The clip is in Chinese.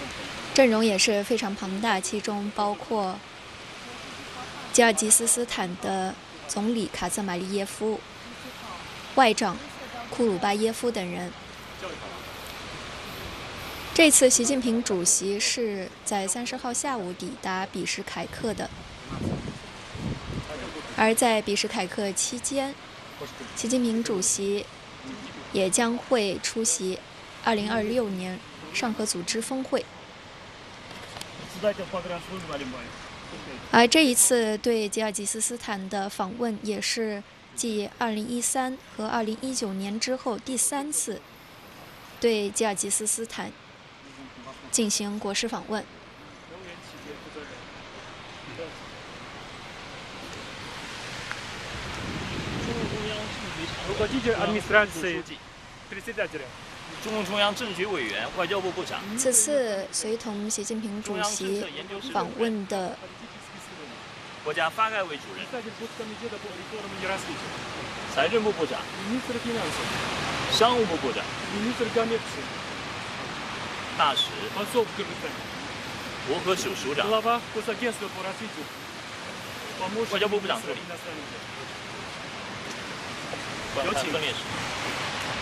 阵容也是非常庞大，其中包括吉尔吉斯斯坦的总理卡兹马利耶夫、外长库鲁巴耶夫等人。这次习近平主席是在30号下午抵达比什凯克的，而在比什凯克期间，习近平主席也将会出席2026年上合组织峰会。而这一次对吉尔吉斯斯坦的访问，也是继2013和2019年之后第3次对吉尔吉斯斯坦进行国事访问。 中共中央政局委员、外交部部长。 此次随同习近平主席访问的国家发改委主任、财政部部长、商务部部长、大使、国科署署长、外交部部长助理。有请。